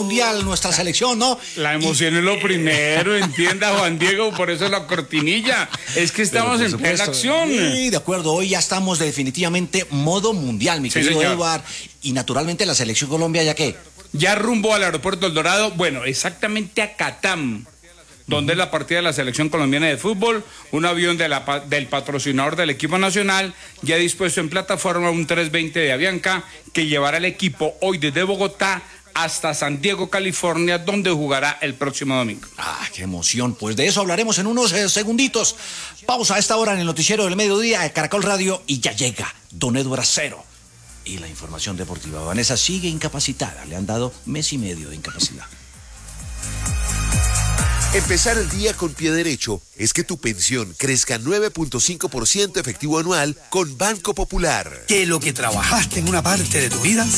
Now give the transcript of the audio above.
mundial, nuestra selección, ¿no? La emoción es lo primero, entienda Juan Diego, por eso la cortinilla. Es que estamos en plena acción. Sí, de acuerdo, hoy ya estamos definitivamente modo mundial, mi querido señor. Eduard. Y naturalmente la selección Colombia, ¿ya qué? Ya rumbo al aeropuerto El Dorado, bueno, exactamente a Catam, donde es la partida de la selección colombiana de fútbol, un avión del patrocinador del equipo nacional, ya dispuesto en plataforma, un 320 de Avianca, que llevará el equipo hoy desde Bogotá hasta San Diego, California, donde jugará el próximo domingo. Ah, qué emoción. Pues de eso hablaremos en unos segunditos. Pausa a esta hora en el noticiero del mediodía de Caracol Radio y ya llega Don Eduard Acero. Y la información deportiva. Vanessa sigue incapacitada. Le han dado mes y medio de incapacidad. Empezar el día con pie derecho es que tu pensión crezca 9.5% efectivo anual con Banco Popular. Que lo que trabajaste en una parte de tu vida